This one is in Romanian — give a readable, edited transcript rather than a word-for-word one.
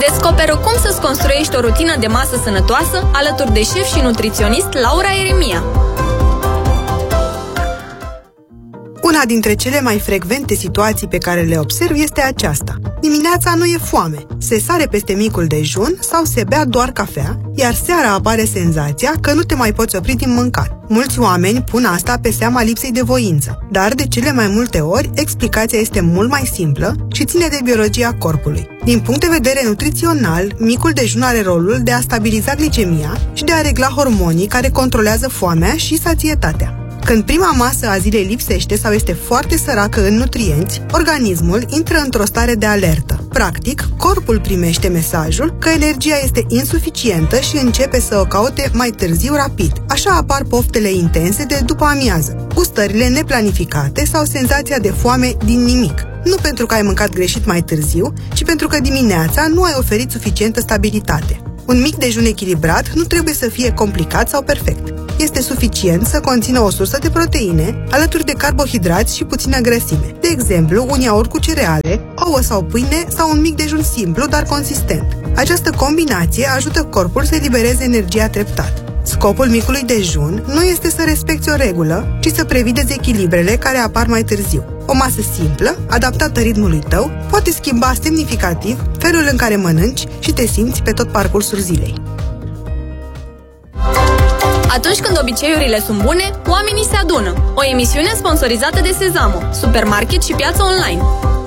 Descoperă cum să-ți construiești o rutină de masă sănătoasă alături de șef și nutriționist Laura Eremia. Una dintre cele mai frecvente situații pe care le observ este aceasta. Dimineața nu e foame, se sare peste micul dejun sau se bea doar cafea, iar seara apare senzația că nu te mai poți opri din mâncat. Mulți oameni pun asta pe seama lipsei de voință, dar de cele mai multe ori explicația este mult mai simplă și ține de biologia corpului. Din punct de vedere nutrițional, micul dejun are rolul de a stabiliza glicemia și de a regla hormonii care controlează foamea și sațietatea. Când prima masă a zilei lipsește sau este foarte săracă în nutrienți, organismul intră într-o stare de alertă. Practic, corpul primește mesajul că energia este insuficientă și începe să o caute mai târziu rapid. Așa apar poftele intense de după amiază, gustările neplanificate sau senzația de foame din nimic. Nu pentru că ai mâncat greșit mai târziu, ci pentru că dimineața nu ai oferit suficientă stabilitate. Un mic dejun echilibrat nu trebuie să fie complicat sau perfect. Este suficient să conțină o sursă de proteine, alături de carbohidrați și puțină grăsime. De exemplu, un iaurt cu cereale, ouă sau pâine sau un mic dejun simplu, dar consistent. Această combinație ajută corpul să elibereze energia treptat. Scopul micului dejun nu este să respecti o regulă, ci să previi dezechilibrele care apar mai târziu. O masă simplă, adaptată ritmului tău, poate schimba semnificativ felul în care mănânci și te simți pe tot parcursul zilei. Atunci când obiceiurile sunt bune, oamenii se adună. O emisiune sponsorizată de Sezamo, supermarket și piață online.